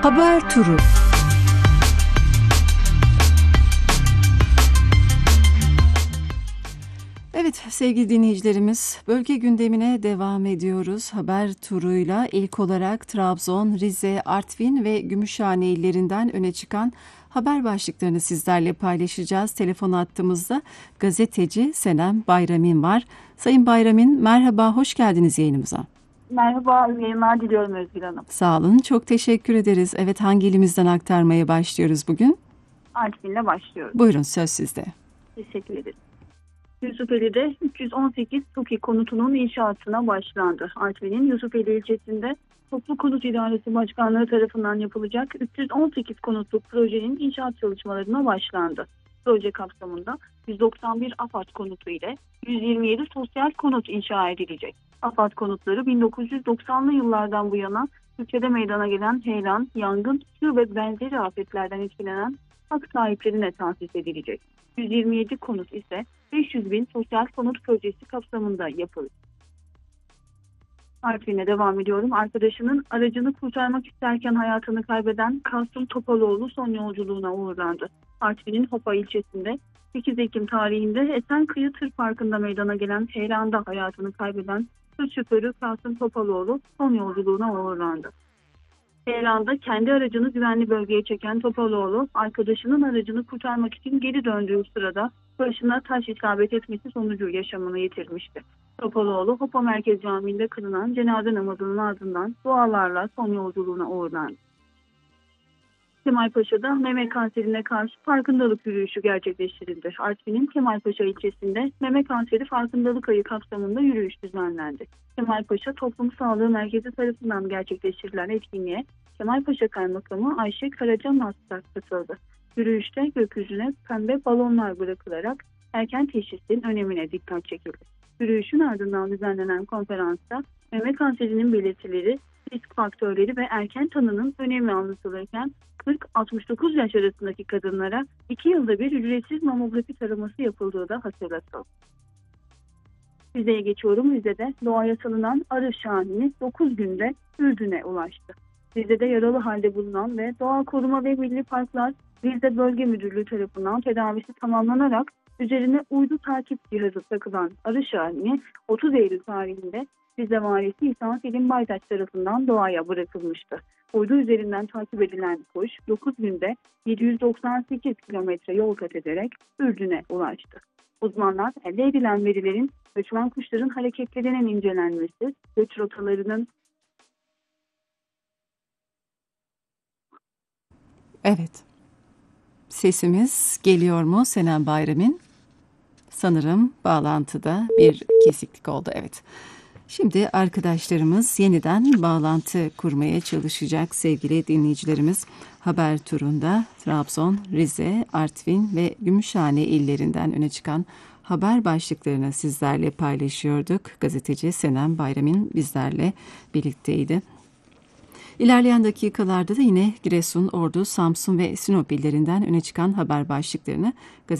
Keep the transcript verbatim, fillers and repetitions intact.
Haber turu. Evet sevgili dinleyicilerimiz, bölge gündemine devam ediyoruz. Haber turuyla ilk olarak Trabzon, Rize, Artvin ve Gümüşhane illerinden öne çıkan haber başlıklarını sizlerle paylaşacağız. Telefon hattımızda gazeteci Senem Bayramin var. Sayın Bayramin, merhaba, hoş geldiniz yayınımıza. Merhaba, yayınlar diliyorum Özgür Hanım. Sağ olun, çok teşekkür ederiz. Evet, hangi ilimizden aktarmaya başlıyoruz bugün? Artvin'le başlıyoruz. Buyurun, söz sizde. Teşekkür ederim. Yusufeli'de üç yüz on sekiz TOKİ konutunun inşaatına başlandı. Artvin'in Yusufeli ilçesinde Toplu Konut İdaresi Başkanlığı tarafından yapılacak üç yüz on sekiz konutluk projenin inşaat çalışmalarına başlandı. Proje kapsamında yüz doksan bir AFAD konutu ile yüz yirmi yedi sosyal konut inşa edilecek. AFAD konutları bin dokuz yüz doksanlı yıllardan bu yana ülkede meydana gelen heyelan, yangın, su ve benzeri afetlerden etkilenen hak sahiplerine tahsis edilecek. yüz yirmi yedi konut ise beş yüz bin sosyal konut projesi kapsamında yapılır. Artvin'e devam ediyorum. Arkadaşının aracını kurtarmak isterken hayatını kaybeden Kasım Topaloğlu son yolculuğuna uğurlandı. Artvin'in Hopa ilçesinde sekiz Ekim tarihinde Esenkıyı Tır Parkı'nda meydana gelen heyelanda hayatını kaybeden tır şoförü Kasım Topaloğlu son yolculuğuna uğurlandı. Heyelanda kendi aracını güvenli bölgeye çeken Topaloğlu, arkadaşının aracını kurtarmak için geri döndüğü sırada başına taş isabet etmesi sonucu yaşamını yitirmişti. Topaloğlu, Hopa Merkez Camii'nde kılınan cenaze namazının ardından dualarla son yolculuğuna uğurlandı. Kemalpaşa'da meme kanserine karşı farkındalık yürüyüşü gerçekleştirildi. Artvin'in Kemalpaşa ilçesinde meme kanseri farkındalık ayı kapsamında yürüyüş düzenlendi. Kemalpaşa Toplum Sağlığı Merkezi tarafından gerçekleştirilen etkinliğe Kemalpaşa Kaymakamı Ayşe Karaca katıldı. Yürüyüşte gökyüzüne pembe balonlar bırakılarak erken teşhisin önemine dikkat çekildi. Yürüyüşün ardından düzenlenen konferansta meme kanserinin belirtileri, risk faktörleri ve erken tanının önemi anlatılırken kırk altmış dokuz yaş arasındaki kadınlara iki yılda bir ücretsiz mamografi taraması yapıldığı da hatırlatıldı. Rize'ye geçiyorum. Rize'de doğaya salınan arı şahini dokuz günde Ürdün'e ulaştı. Rize'de yaralı halde bulunan ve Doğa Koruma ve Milli Parklar Rize Bölge Müdürlüğü tarafından tedavisi tamamlanarak üzerine uydu takip cihazı takılan arı şahini otuz Eylül tarihinde Rize Valisi İhsan Selim Baytaş tarafından doğaya bırakılmıştı. Uydu üzerinden takip edilen kuş dokuz günde yedi yüz doksan sekiz kilometre yol kat ederek Ürdün'e ulaştı. Uzmanlar elde edilen verilerin göçmen kuşların hareketlerinin incelenmesi, göç rotalarının Evet. Sesimiz geliyor mu Senem Bayramin? Sanırım bağlantıda bir kesiklik oldu. Evet. Şimdi arkadaşlarımız yeniden bağlantı kurmaya çalışacak sevgili dinleyicilerimiz. Haber turunda Trabzon, Rize, Artvin ve Gümüşhane illerinden öne çıkan haber başlıklarını sizlerle paylaşıyorduk. Gazeteci Senem Bayramin bizlerle birlikteydi. İlerleyen dakikalarda da yine Giresun, Ordu, Samsun ve Sinop illerinden öne çıkan haber başlıklarını